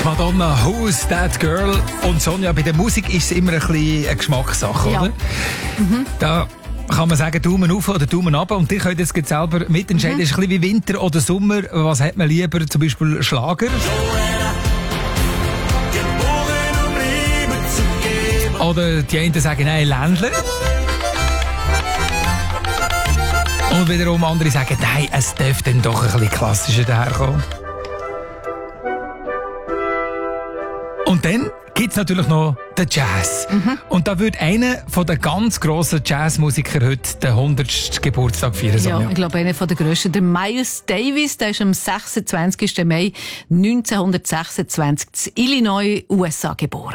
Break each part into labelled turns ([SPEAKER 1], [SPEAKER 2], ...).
[SPEAKER 1] Madonna, Who's That Girl? Und Sonja, bei der Musik ist es immer ein bisschen eine Geschmackssache,
[SPEAKER 2] Ja.
[SPEAKER 1] oder? Da kann man sagen, Daumen auf oder Daumen runter. Und ihr könnt jetzt selber mitentscheiden. Es ist ein bisschen wie Winter oder Sommer. Was hat man lieber? Zum Beispiel Schlager? Oder die einen sagen, nein, Ländler. Und wiederum andere sagen, nein, es dürfte dann doch ein bisschen klassischer daherkommen. Und dann gibt es natürlich noch den Jazz. Und da würde einer von den ganz grossen Jazzmusikern heute den 100. Geburtstag feiern.
[SPEAKER 2] Ja,
[SPEAKER 1] Sonja.
[SPEAKER 2] ich glaube, einer der grössten. Der Miles Davis, der ist am 26. Mai 1926 in Illinois, USA geboren.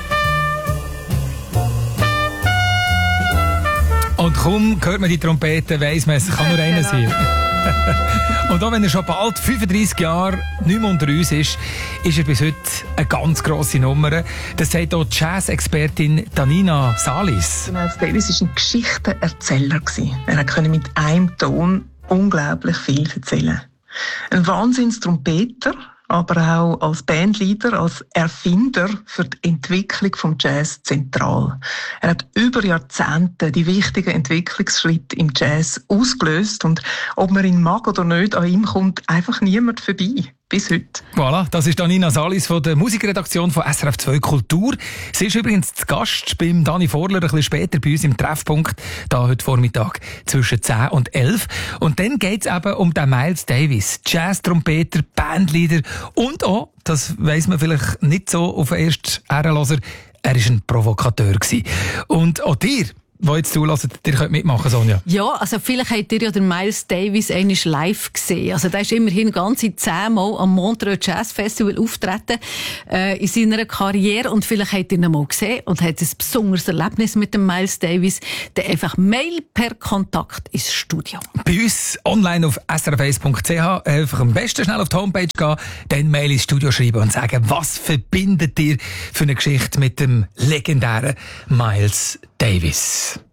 [SPEAKER 1] Und kaum hört man die Trompete, weiss man, es kann nur einer sein. Und auch wenn er schon bald 35 Jahre nicht mehr unter uns ist er bis heute eine ganz grosse Nummer. Das sagt auch die Jazz-Expertin Danina Salis.
[SPEAKER 3] Miles Davis war ein Geschichtenerzähler. Er konnte mit einem Ton unglaublich viel erzählen. Ein Wahnsinnstrompeter, aber auch als Bandleader, als Erfinder für die Entwicklung des Jazz zentral. Er hat über Jahrzehnte die wichtigen Entwicklungsschritte im Jazz ausgelöst und ob man ihn mag oder nicht, an ihm kommt einfach niemand vorbei. Bis heute.
[SPEAKER 1] Voilà, das ist Danina Salis von der Musikredaktion von SRF 2 Kultur. Sie ist übrigens zu Gast beim Dani Vorler ein bisschen später bei uns im Treffpunkt, da heute Vormittag zwischen 10 und 11. Und dann geht es eben um den Miles Davis, Jazz-Trompeter, Bandleader und auch, das weiss man vielleicht nicht so auf den ersten Ehrenloser, er war ein Provokateur gewesen. Und auch dir, die jetzt zulassen, ihr könnt mitmachen, Sonja.
[SPEAKER 2] Ja, also vielleicht habt ihr ja den Miles Davis einmal live gesehen. Also der ist immerhin ganze 10 Mal am Montreux Jazz Festival auftreten in seiner Karriere und vielleicht habt ihr ihn mal gesehen und habt ein besonderes Erlebnis mit dem Miles Davis. Dann einfach Mail per Kontakt ins Studio.
[SPEAKER 1] Bei uns online auf srf1.ch einfach am besten schnell auf die Homepage gehen, dann Mail ins Studio schreiben und sagen, was verbindet ihr für eine Geschichte mit dem legendären Miles Davis?